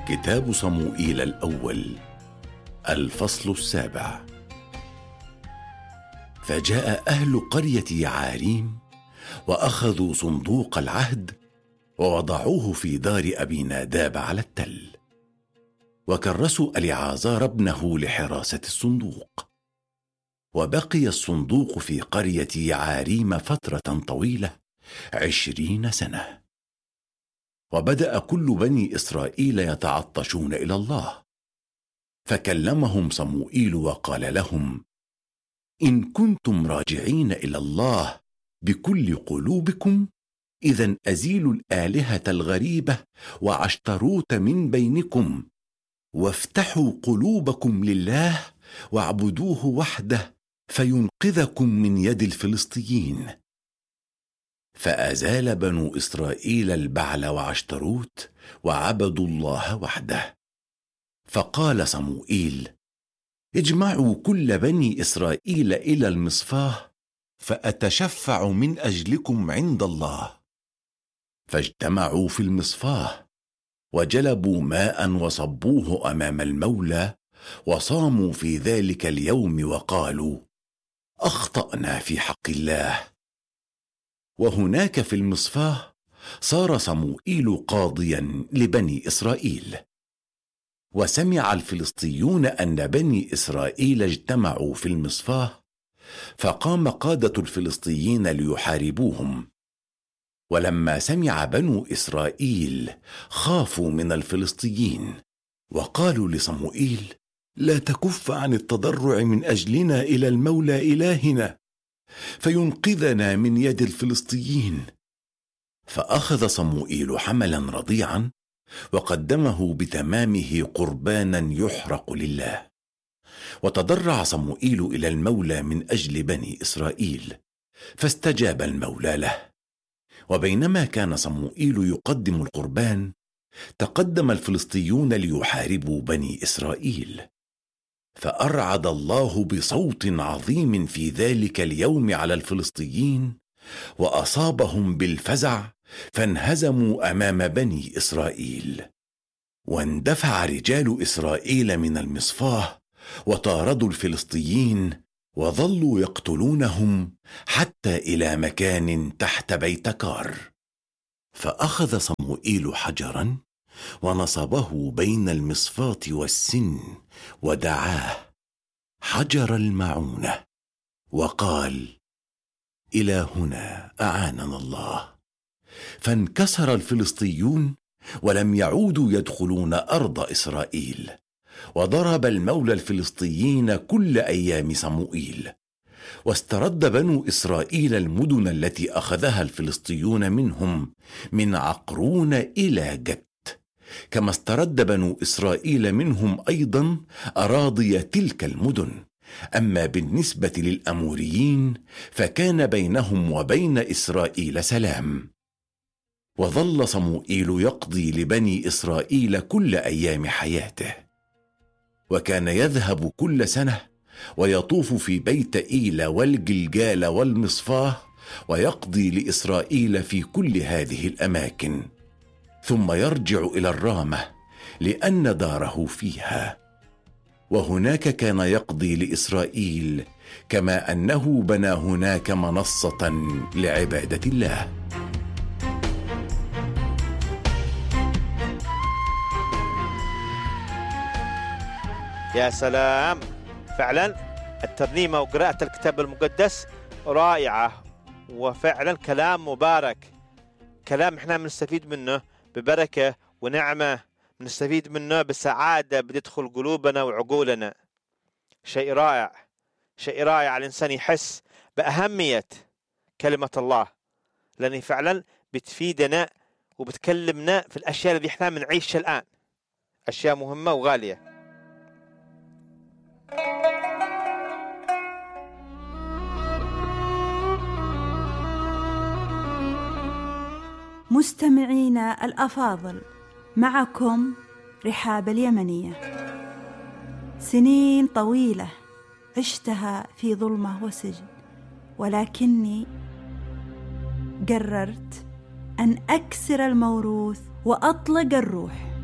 كتاب صموئيل الأول الفصل 7. فجاء أهل قرية يعاريم وأخذوا صندوق العهد ووضعوه في دار أبي ناداب على التل، وكرسوا اليعازار ابنه لحراسة الصندوق. وبقي الصندوق في قرية يعاريم فترة طويلة 20 سنة. وبدأ كل بني إسرائيل يتعطشون إلى الله، فكلمهم صموئيل وقال لهم: إن كنتم راجعين إلى الله بكل قلوبكم، إذن أزيلوا الآلهة الغريبة وعشتروت من بينكم، وافتحوا قلوبكم لله واعبدوه وحده فينقذكم من يد الفلسطيين. فأزال بنو إسرائيل البعل وعشتروت وعبدوا الله وحده. فقال صموئيل: اجمعوا كل بني إسرائيل إلى المصفاه فأتشفع من أجلكم عند الله. فاجتمعوا في المصفاه وجلبوا ماء وصبوه أمام المولى، وصاموا في ذلك اليوم وقالوا: أخطأنا في حق الله. وهناك في المصفاه صار صموئيل قاضيا لبني إسرائيل. وسمع الفلسطيون أن بني إسرائيل اجتمعوا في المصفاه، فقام قادة الفلسطيين ليحاربوهم. ولما سمع بنو إسرائيل خافوا من الفلسطيين، وقالوا لصموئيل: لا تكف عن التضرع من أجلنا إلى المولى إلهنا فينقذنا من يد الفلسطيين. فأخذ صموئيل حملا رضيعا وقدمه بتمامه قربانا يحرق لله. وتضرع صموئيل إلى المولى من أجل بني إسرائيل، فاستجاب المولى له. وبينما كان صموئيل يقدم القربان، تقدم الفلسطيون ليحاربوا بني إسرائيل. فأرعد الله بصوت عظيم في ذلك اليوم على الفلسطيين، وأصابهم بالفزع، فانهزموا أمام بني إسرائيل. واندفع رجال إسرائيل من المصفاه وطاردوا الفلسطيين، وظلوا يقتلونهم حتى إلى مكان تحت بيت كار. فأخذ صموئيل حجرا ونصبه بين المصفاة والسن، ودعاه حجر المعونة، وقال: إلى هنا أعاننا الله. فانكسر الفلسطيون ولم يعودوا يدخلون أرض إسرائيل. وضرب المولى الفلسطيين كل أيام صموئيل. واسترد بنو إسرائيل المدن التي أخذها الفلسطيون منهم، من عقرون إلى جت، كما استرد بنو إسرائيل منهم أيضا أراضي تلك المدن. أما بالنسبة للأموريين فكان بينهم وبين إسرائيل سلام. وظل صموئيل يقضي لبني إسرائيل كل أيام حياته. وكان يذهب كل سنة ويطوف في بيت إيلا والجلجال والمصفاه، ويقضي لإسرائيل في كل هذه الأماكن، ثم يرجع إلى الرامة لأن داره فيها. وهناك كان يقضي لإسرائيل، كما أنه بنى هناك منصة لعبادة الله. يا سلام، فعلا الترنيمة وقراءة الكتاب المقدس رائعة، وفعلا كلام مبارك، كلام احنا بنستفيد منه ببركة ونعمة، بنستفيد منه بسعادة بتدخل قلوبنا وعقولنا. شيء رائع، شيء رائع. الإنسان يحس بأهمية كلمة الله، لأن فعلا بتفيدنا وبتكلمنا في الأشياء اللي احنا بنعيشها الآن، أشياء مهمة وغالية. مستمعينا الأفاضل، معكم رحاب اليمنية. سنين طويلة عشتها في ظلمة وسجن، ولكني قررت أن أكسر الموروث وأطلق الروح.